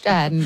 And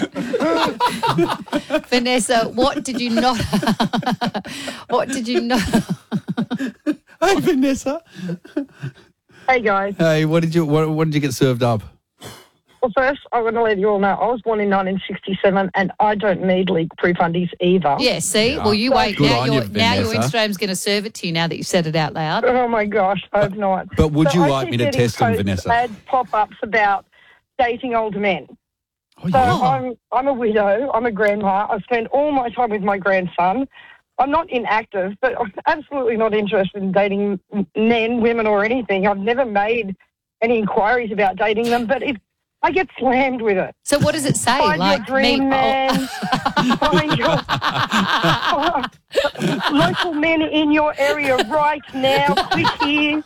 Vanessa, what did you not? What did you not? Hey, Vanessa. Hey, guys. Hey, what did you get served up? Well, first, I want to let you all know I was born in 1967 and I don't need leak-proof undies either. Yeah, see? Well, you wait. Good Now on you, your Vanessa. Instagram's going to serve it to you now that you said it out loud. Oh, my gosh, I hope not. But would you I like keep me to getting test them, posts, Vanessa? Ads pop-ups about dating older men. Oh, So yeah. I'm a widow. I'm a grandma. I spend all my time with my grandson. I'm not inactive, but I'm absolutely not interested in dating men, women, or anything. I've never made any inquiries about dating them, but I get slammed with it. So what does it say? Find your dream man. Find your local men in your area right now. Quick here.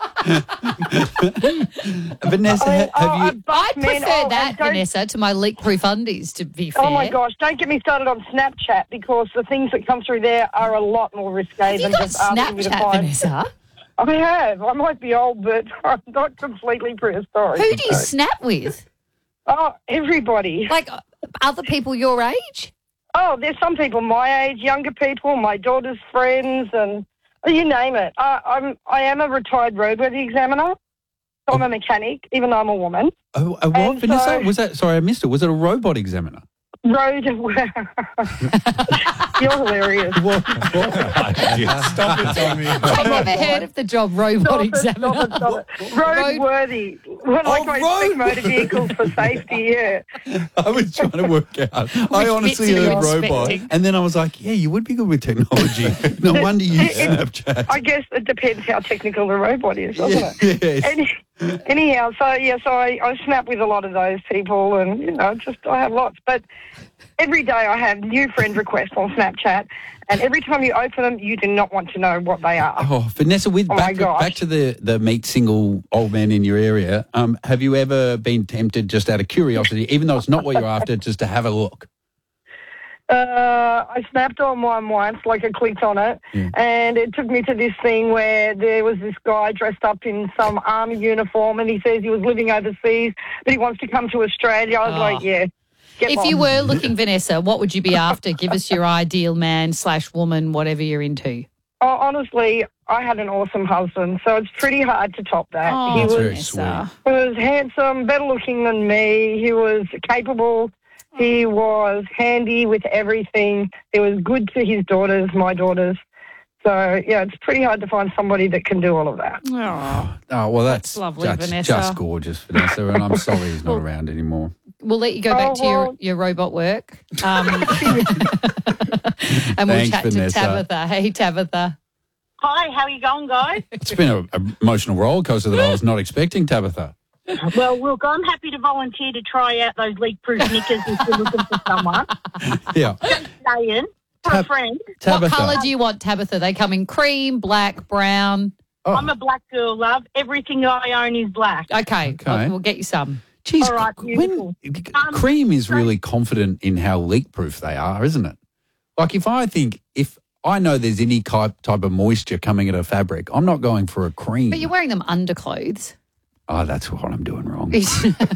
Vanessa, have you? I prefer that, Vanessa, to my leak-proof undies, to be fair. Oh, my gosh. Don't get me started on Snapchat because the things that come through there are a lot more risque Have you than got just asking me to Snapchat, find. Vanessa? I have. I might be old, but I'm not completely prehistoric. Who do you snap with? Oh, everybody. Like other people your age? Oh, there's some people my age, younger people, my daughter's friends, and you name it. I am a retired roadworthy examiner, so I'm a mechanic, even though I'm a woman. Oh, what, And Vanessa? so- Was that? Sorry, I missed it. Was it a robot examiner? You're hilarious. What? Stop it, Tommy. I've never heard of the job robot examiner. Stop it. Roadworthy. Well, like I inspect motor vehicles for safety, yeah. I was trying to work out. I honestly bits are you heard robot, inspecting? and then I was like, "Yeah, you would be good with technology." No wonder you use Snapchat. I guess it depends how technical the robot is, doesn't it? Yes. Anyhow, so I snap with a lot of those people, and I have lots. But every day I have new friend requests on Snapchat, and every time you open them, you do not want to know what they are. Oh, Vanessa, my gosh. back to the meet single old man in your area. Have you ever been tempted, just out of curiosity, even though it's not what you're after, just to have a look? I snapped on one once, like I clicked on it, and it took me to this thing where there was this guy dressed up in some army uniform, and he says he was living overseas, but he wants to come to Australia. I was like, yeah. If you were looking, Vanessa, what would you be after? Give us your ideal man / woman, whatever you're into. Oh, honestly, I had an awesome husband, so it's pretty hard to top that. Oh, he That's was very Vanessa. sweet. He was handsome, better looking than me. He was capable. He was handy with everything. He was good to his daughters, my daughters. So, yeah, it's pretty hard to find somebody that can do all of that. Oh, well, that's lovely, just Vanessa. gorgeous, Vanessa, and I'm sorry he's not around anymore. We'll let you go back to your robot work. And we'll Thanks, chat Vanessa. to Tabitha. Hey, Tabitha. Hi, how are you going, guys? It's been an emotional roller coaster that I was not expecting, Tabitha. Well, look, I'm happy to volunteer to try out those leak-proof knickers if you're looking for someone. Yeah. Saying, for a friend. Tabitha. What colour do you want, Tabitha? They come in cream, black, brown. Oh. I'm a black girl, love. Everything I own is black. Okay. We'll get you some. Geez, All right, beautiful. Cream is really confident in how leak-proof they are, isn't it? Like if I know there's any type of moisture coming at a fabric, I'm not going for a cream. But you're wearing them underclothes. Oh, that's what I'm doing wrong. Drive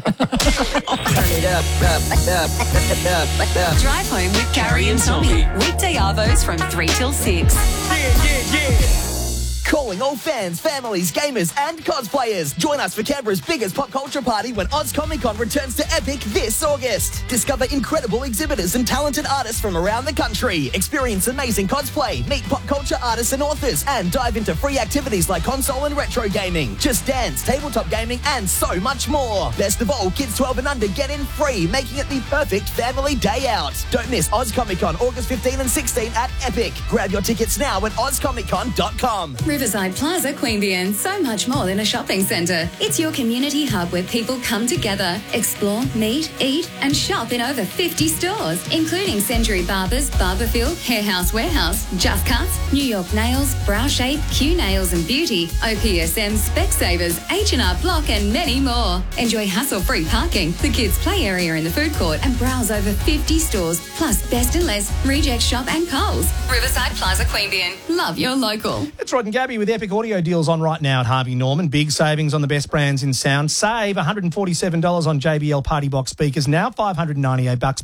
home with Carrie and Tommy. Weekday arvos from 3 till 6. Calling all fans, families, gamers and cosplayers. Join us for Canberra's biggest pop culture party when Oz Comic Con returns to Epic this August. Discover incredible exhibitors and talented artists from around the country. Experience amazing cosplay, meet pop culture artists and authors, and dive into free activities like console and retro gaming, Just Dance, tabletop gaming, and so much more. Best of all, kids 12 and under get in free, making it the perfect family day out. Don't miss Oz Comic Con August 15 and 16 at Epic. Grab your tickets now at ozcomiccon.com. Riverside Plaza, Queanbeyan, so much more than a shopping centre. It's your community hub where people come together, explore, meet, eat and shop in over 50 stores, including Century Barbers, Barberfield, Hair House Warehouse, Just Cuts, New York Nails, Brow Shape, Q Nails and Beauty, OPSM, Specsavers, H&R Block and many more. Enjoy hassle-free parking, the kids' play area in the food court and browse over 50 stores, plus Best and Less, Reject Shop and Coles. Riverside Plaza, Queanbeyan. Love your local. It's Rod and Gabby with Epic Audio deals on right now at Harvey Norman. Big savings on the best brands in sound. Save $147 on JBL Party Box speakers, now $598